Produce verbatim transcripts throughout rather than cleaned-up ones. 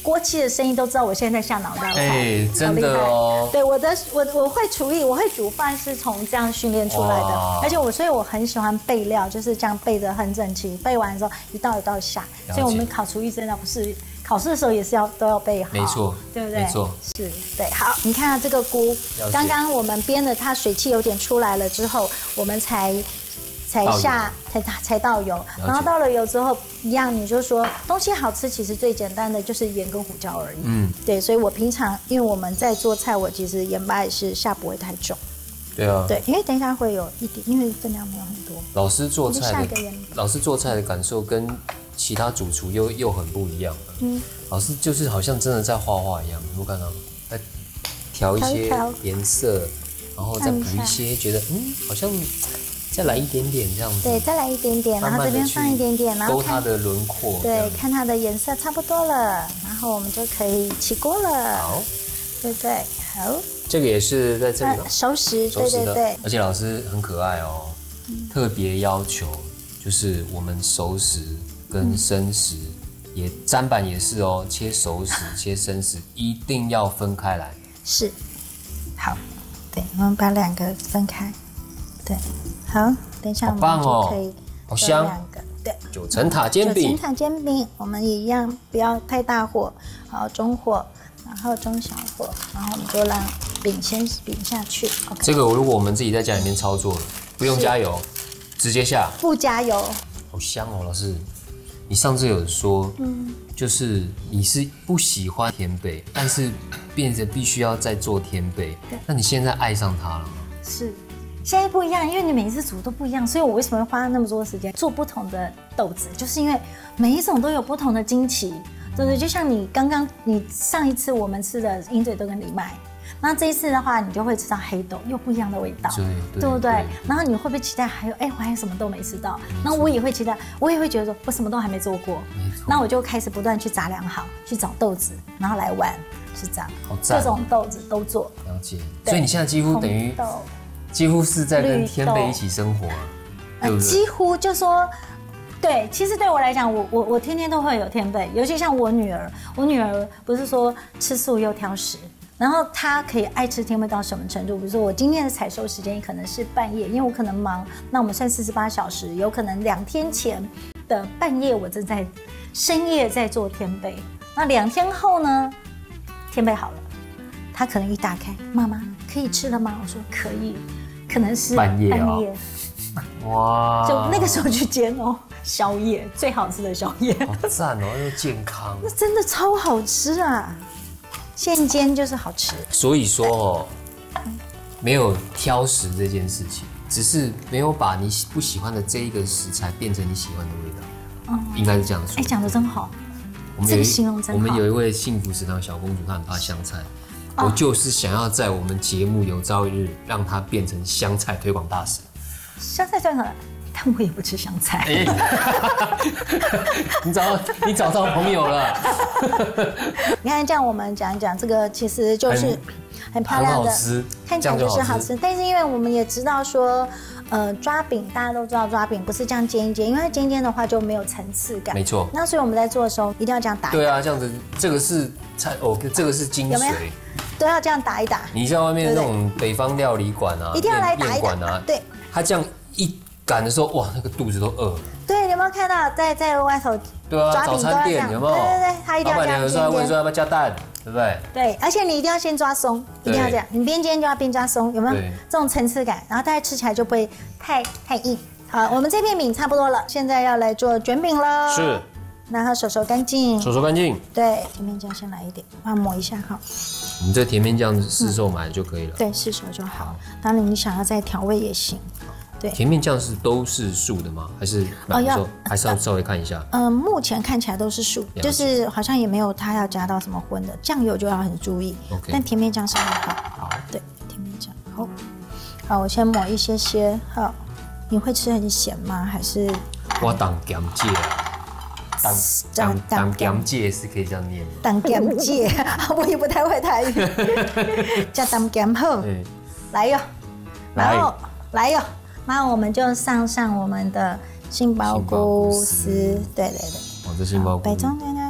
锅气的声音都知道我现在在下脑袋菜。 哎，真的哦。 对，我的我我会厨艺，我会煮饭是从这样训练出来的，而且我所以我很喜欢备料，就是这样备得很整齐，备完之后一道一道下。所以我们考厨艺真的不是考试的时候也是要都要备好， 没错， 对不对？ 没错， 是对。好，你看这个菇，刚刚我们煸的它水汽有点出来了之后，我们才。才下才才倒油，然后倒了油之后，一样你就说东西好吃，其实最简单的就是盐跟胡椒而已。嗯，对，所以我平常因为我们在做菜，我其实盐巴也是下不会太重。 对啊， 对，因为等一下会有一点，因为分量没有很多。 老师做菜的老师做菜的感受跟其他主厨又又很不一样。嗯，老师就是好像真的在画画一样，你有看到吗？在调一些颜色，然后再补一些，觉得嗯好像。再来一点点这样子， 对，再来一点点，然后这边放一点点，然后勾它的轮廓， 对，看它的颜色差不多了，然后我们就可以起锅了， 好， 对不对？好， 这个也是在这里熟食，对对对， 而且老师很可爱哦，特别要求就是我们熟食跟生食也砧板也是哦，切熟食、切生食一定要分开来， 是，好，对，我们把两个分开，对。好，等一下我们就可以好香， 两个对， 九层塔煎饼， 九层塔煎饼，我们也一样，不要太大火，好中火，然后中小火，然后我们就让饼先饼下去。OK， 这个如果我们自己在家里面操作，不用加油，直接下， 不加油， 好香哦，老师，你上次有说，嗯，就是你是不喜欢天贝，但是变成必须要再做天贝，那你现在爱上它了吗？ 是。现在不一样，因为你每一次煮都不一样，所以我为什么会花那么多时间做不同的豆子，就是因为每一种都有不同的惊奇，对不对？就像你刚刚你上一次我们吃的鹰嘴豆跟藜麦，那这一次的话，你就会吃到黑豆，又不一样的味道， 对，对对不对？然后你会不会期待还有，哎，我还有什么都没吃到？然后我也会期待，我也会觉得说我什么都还没做过，那我就开始不断去杂粮好，去找豆子，然后来玩，是这样，各种豆子都做。 了解，所以你现在几乎等于。几乎是在跟天贝一起生活，对不对？ 几乎就说，对，其实对我来讲，我我我天天都会有天贝，尤其像我女儿，我女儿不是说吃素又挑食，然后她可以爱吃天贝到什么程度？比如说我今天的采收时间可能是半夜，因为我可能忙，那我们算四十八小时，有可能两天前的半夜我正在深夜在做天贝，那两天后呢，天贝好了，她可能一打开，妈妈可以吃了吗？我说可以。可能是半夜哦，哇！ 就那个时候去煎哦，宵夜最好吃的宵夜， 好赞哦，又健康， 那真的超好吃啊！现煎就是好吃。 所以说哦，没有挑食这件事情，只是没有把你不喜欢的这一个食材变成你喜欢的味道，嗯，应该是这样说。 哎，讲得真好， 我们这个形容真好。 我们有一位幸福食堂小公主，她很怕香菜。我就是想要在我们节目有朝一日让它变成香菜推广大使。 香菜算了，但我也不吃香菜。欸、 你找你找到朋友了。 你看这样，我们讲一讲这个，其实就是很漂亮的，看起来就是好吃。但是因为我们也知道说，呃，抓饼大家都知道，抓饼不是这样煎一煎，因为它煎一煎的话就没有层次感。 没错。 那所以我们在做的时候一定要这样打。 对啊，这样子，这个是菜哦，这个是精髓。有没有？ 都要这样打一打。 你在外面那种北方料理馆啊， 一定要来打一打啊， 对， 他这样一赶的时候，哇，那个肚子都饿了。 对，你有没有看到在在外头？ 对啊，早餐店有没有？ 对对对，他一定要这样。 老板娘有时候还问说要不要加蛋，对不对？ 对，而且你一定要先抓松，一定要这样，你边煎就要边抓松，有没有这种层次感？然后大家吃起来就不会太太硬。好，我们这片饼差不多了，现在要来做卷饼了。 是。 让它手手干净， 手手干净。 对，甜面酱先来一点，帮它抹一下哈。 我们这甜面酱市售买就可以了。 对，市售就好。当然你想要再调味也行。对， 甜面酱是都是素的吗？还是买的时候还是要稍微看一下？ 嗯，目前看起来都是素，就是好像也没有它要加到什么荤的，酱油就要很注意。 OK。 但甜面酱是很好。好，对，甜面酱好。好，我先抹一些些。好，你会吃很咸吗？还是？ 我当咸芥。当当当芥是可以这样念吗？ 当咸芥，我也不太会台语。叫当咸好，来哟，然后来哟，那我们就上上我们的杏鲍菇丝，对对对。 哦，这杏鲍菇。 北中对对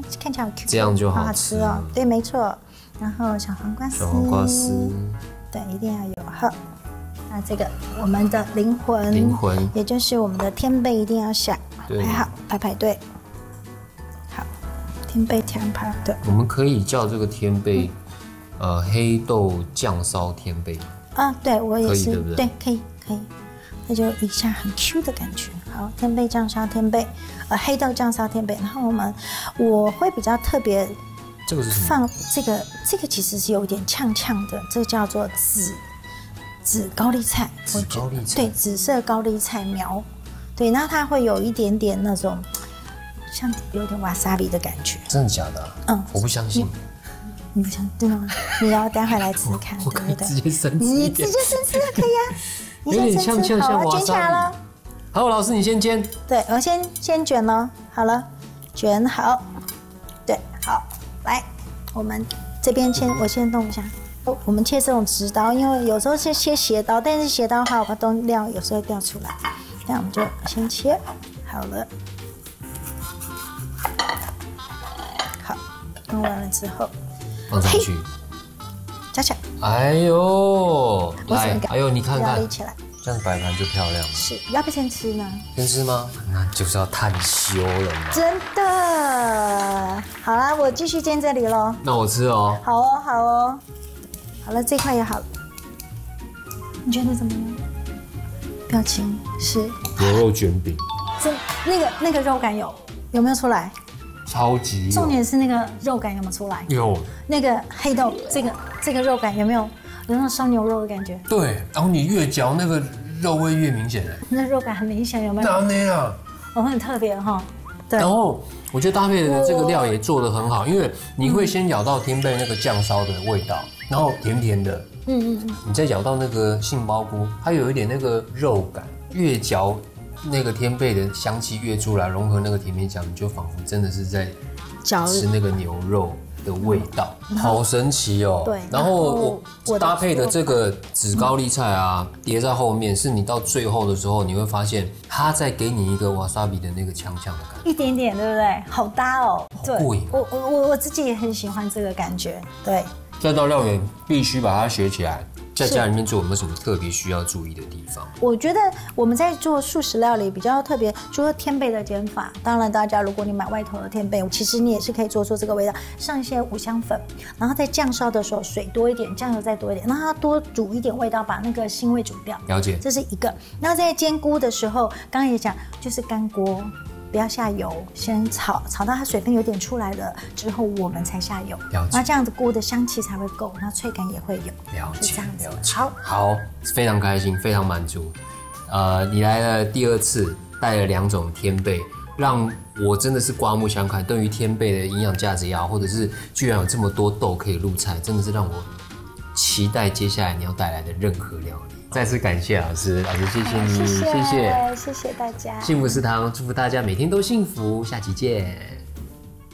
看起来好 Q， 这样就好好吃哦。对，没错。然后小黄瓜丝， 小黄瓜丝， 对，一定要有。好，那这个我们的灵魂， 灵魂， 也就是我们的天贝，一定要下排好，排排队。好，天贝甜排对。 我们可以叫这个天贝，呃，黑豆酱烧天贝。 啊，对我也是， 对不对？ 对，可以可以，那就一下很 Q 的感觉。好，天贝酱烧天贝，呃，黑豆酱烧天贝。然后我们我会比较特别， 这个是什么？ 放这个这个其实是有点呛呛的，这个叫做紫紫高丽菜， 紫高丽菜， 对，紫色高丽菜苗，对，那它会有一点点那种像有点瓦萨比的感觉。 真的假的、啊？ 嗯， 我不相信。 你不想真的吗？你要待会来吃吃看， 我可以直接生吃你直接生吃可以啊。 有点像像像瓦卷起来了。 好，老师你先煎。 对，我先先卷咯。好了，卷好。对，好，来，我们这边先，我先弄一下。我们切这种直刀，因为有时候是切斜刀，但是斜刀的话，我把东料有时候会掉出来。那我们就先切好了。好，弄完了之后。 放上去， 加起来。 哎呦，来，哎呦，你看看， 立起来， 这样摆盘就漂亮了。 是，要不先吃呢？ 先吃吗？那就是要探修了嘛。 真的，好啦，我继续煎这里咯。 那我吃哦。 好哦，好哦，好了，这块也好了。你觉得怎么样？表情是牛肉卷饼， 这那个那个肉感有有没有出来？ 超级有。 重点是那个肉感有没有出来？ 有。那个黑豆，这个这个肉感有没有有那种烧牛肉的感觉？ 对，然后你越嚼那个肉味越明显哎。 那肉感很明显，有没有？ 哪那样？ 我很特别哈。对。 然后我觉得搭配的这个料也做得很好，因为你会先咬到天贝那个酱烧的味道，然后甜甜的。嗯嗯嗯。你再咬到那个杏鲍菇，它有一点那个肉感，越嚼。那个天贝的香气越出来，融合那个甜面酱，你就仿佛真的是在吃那个牛肉的味道，好神奇哦。 对， 然后我搭配的这个紫高丽菜啊，叠在后面，是你到最后的时候，你会发现它在给你一个瓦萨比的那个呛呛的感觉， 一点点，对不对？好搭哦， 好过瘾。 我我我我自己也很喜欢这个感觉，对。 这道料理必须把它学起来。在家里面做有没有什么特别需要注意的地方？ 我觉得我们在做素食料理比较特别，除了天贝的煎法，当然大家如果你买外头的天贝，其实你也是可以做出这个味道，上一些五香粉，然后在酱烧的时候水多一点，酱油再多一点，让它多煮一点味道，把那个腥味煮掉。 了解， 这是一个。那在煎菇的时候，刚刚也讲，就是干锅。不要下油，先炒，炒到它水分有点出来了之后，我们才下油。 了解。 那这样子菇的香气才会够，那脆感也会有。 了解， 这样子。 了解。 好， 好，非常开心，非常满足。呃，你来了第二次，带了两种天贝，让我真的是刮目相看。对于天贝的营养价值也好，或者是居然有这么多豆可以入菜，真的是让我期待接下来你要带来的任何料理。再次感谢老师，老师谢谢你， 谢谢， 谢谢， 谢谢大家。 幸福食堂祝福大家每天都幸福，下期见。